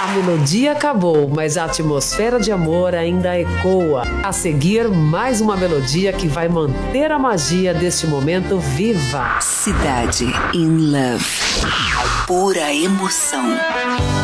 A melodia acabou, mas a atmosfera de amor ainda ecoa. A seguir, mais uma melodia que vai manter a magia deste momento viva. Cidade in Love. Pura emoção.